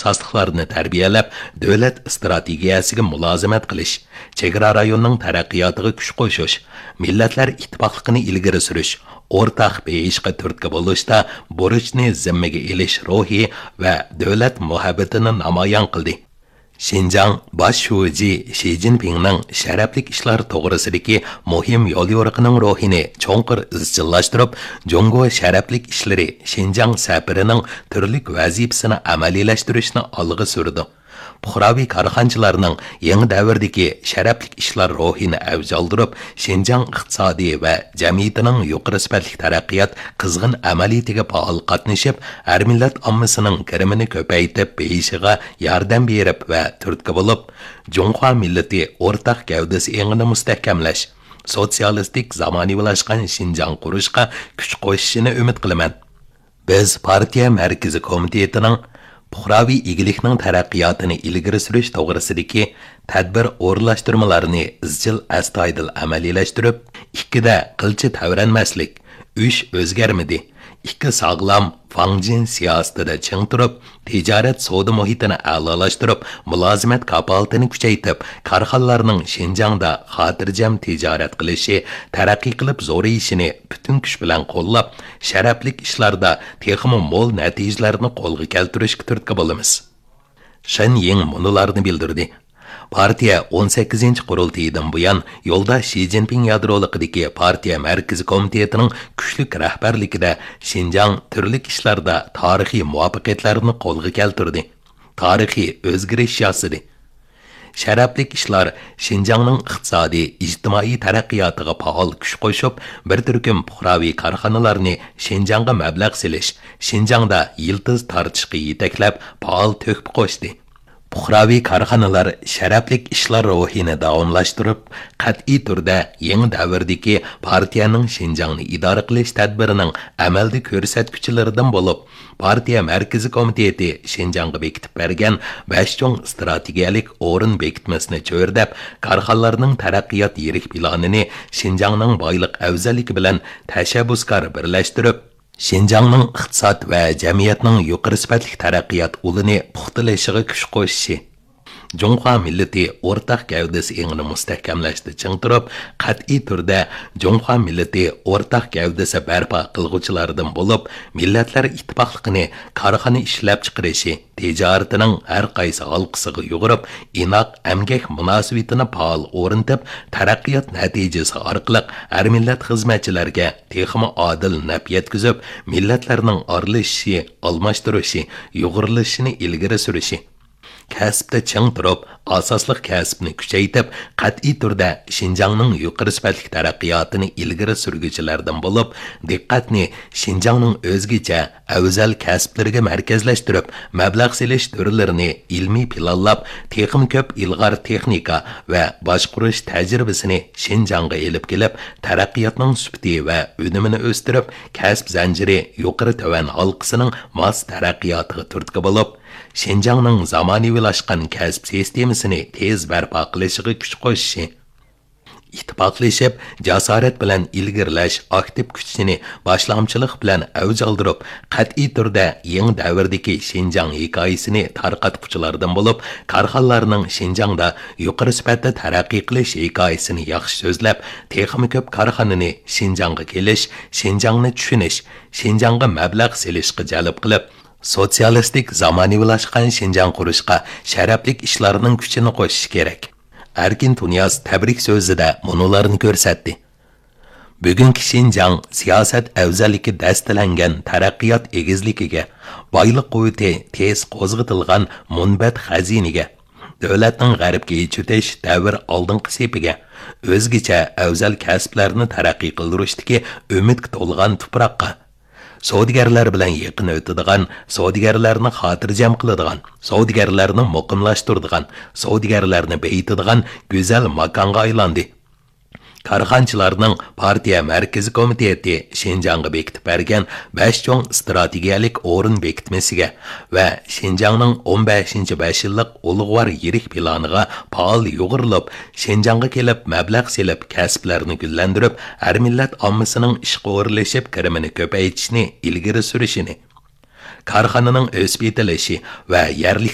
ixtisosliqlarni tarbiyalab, davlat strategiyasiga mulozimat qilish, chegara rayonning taraqqiyotiga kuch qo'shish, millatlar ittifoqligini ilgari surish, o'rtaq beyishqa turtki bo'lishda burchni zimmaga elish ruhi va davlat muhabbatini namoyon qildi. Şinjan baş şuji Xi Jinpingning sharaflik ishlar to'g'risidagi muhim yo'l yo'riqining ruhini cho'nqir izchillashtirib, Jongo sharaflik ishlari Xinjiang safarining turli vazifasini amaliyalashtirishni olg'a surdi. Puxraviy korxonchilarning yangi davrdagi sharaflik ishlar ruhini avj oldirib, Xinjiang iqtisodiy va jamiyatining yuqori sifatli taraqqiyot qizg'in amaliyatiga faol qatnashib, har millat ommasining kirimini ko'paytirib berishiga yordam berib va turtki bo'lib, Jonghua millati o'rtaq gavdasi engini mustahkamlash, sotsialistik zamonaviylashgan Xinjiang qurishga kuch qo'shishini umid qilaman. Biz partiya markaziy komitetining Puxraviy igilikning taraqqiyotini ilgari surish to'g'risidagi tadbir o'rinlashtirmalarini izchil astoydil amaliyalashtirib, ikkida qilchi tavranmaslik, uch o'zgarmidi, ikki sog'lom Fangjin siyosatida ching turib, tijorat savdo muhitini a'lolashtirib, mulozimat kafolatini kuchaytirib, korxonalarning Xinjiangda xotirjam tijorat qilishi, taraqqiy qilib zo'rayishini butun kuch bilan qo'llab, sharaflik ishlarda texmo mo'l natijalarni qo'lga keltirishga turtki bo'lamiz. Shen Ying munolarni bildirdi. Partiya 18-qurultaydan buyon yo'lda Xi Jinping yadroliqidagi partiya markaziy komitetining kuchli rahbarligida Xinjiang turli ishlarda tarixiy muvaffaqiyatlarni qo'lga keltirdi. Tarixiy o'zgarish yasadi. Sharaflik ishlar Xinjiangning iqtisodiy, ijtimoiy taraqqiyotiga faol kuch qo'shib, bir turkum puxraviy korxonalarni Xinjiangga mablag' selish, Xinjiangda yildiz tortishga yetaklab, faol to'hfa qo'shdi. Puxraviy korxonalar sharaflik ishlar ruhini davomlashtirib, qat'iy turda yangi davrdagi partiyaning Xinjiangni idora qilish tadbirining amalda ko'rsatuvchilaridan bo'lib, partiya markaziy komiteti Xinjiangga bekitib bergan 5 cho'ng strategiyalik o'rin bekitmasini cho'rdab, korxonalarning taraqqiyot yirik planini Xinjiangning boylik afzalligi bilan tashabbuskor birlashtirib, Xinjiangning iqtisod va jamiyatning yuqori sifatli taraqqiyot ulini puxtalashiga kuch qo'shishi, Jonghua millati o'rtaq gavdasi engini mustahkamlashda ching turib, qat'iy turda Jonghua millati o'rtaq gavdasi barpo qilguvchilardan bo'lib, millatlar ittifoqligini korxona ishlab chiqarishi, tijoratining har qaysi halqasiga yug'urib, inoq amgak munosabatini faol o'rnatib, taraqqiyot natijasi orqali har millat xizmatchilariga texmo odil naf yetkazib, millatlarning orlashishi, almashtirishi, yug'urilishini ilgari surishi, kasbda ching turib, asosliq kasbni kuchaytirib, qat'iy turda Xinjiangning yuqori sifatli taraqqiyotini ilgari surguchilardan bo'lib, diqqatni Xinjiangning o'zgacha afzal kasblariga markazlashtirib, mablag' selish turlarini ilmiy planlab, texim ko'p ilg'or texnika va boshqarish tajribasini Xinjiangga elib kelib, taraqqiyotning sifati va unumini o'stirib, kasb zanjiri yuqori tovan halqasining mos taraqqiyotiga turtki bo'lib, Xinjiangning zamonaviylashgan kasb sistemasini tez barpo qilishiga kuch qo'shishi, ittifoqlashib, jasorat bilan ilgirlash aktiv kuchini boshlamchilik bilan avj oldirib, qat'iy turda yangi davrdagi Xinjiang hikoyasini tarqatuvchilardan bo'lib, korxonalarning Xinjiangda yuqori sifatda taraqqiy qilish hikoyasini yaxshi so'zlab, texmi ko'p korxonani Xinjiangga kelish, Xinjiangni tushunish, Xinjiangga mablag' selishga jalb qilib, sotsialistik zamonaviylashgan Xinjiang qurishga sharaflik ishlarning kuchini qo'shish kerak. Erkin Tunyaz tabrik so'zida munolarni ko'rsatdi. Bugungi Xinjiang siyosat afzalligi dastalangan taraqqiyot egizligiga, boylik quvvati tez qo'zg'atilgan munbat xaziniga, davlatning g'arbga yechitish davr oldingi sepiga, o'zgacha afzal kasblarni taraqqiy qildirishdagi umidga to'lgan tuproqqa, savdogarlar bilan yaqin o'tadigan, savdogarlarni xotirjam qiladigan, savdogarlarni muqimlashtiradigan, savdogarlarni beyitadigan go'zal makonga aylandi. Korxonchilarning partiya markaziy komiteti Xinjiangga bekitib bergan 5 cho'ng strategiyalik o'rin bekitmasiga va Xinjiangning 15-5 yillik ulug'vor yirik planiga faol yo'g'irilib, Xinjiangga kelib mablag' selib, kasblarni gullantirib, har millat ommasining ishga o'rlashib, kirimini ko'paytirishni ilgari surishini, korxonaning o'sib yetilishi va yerlik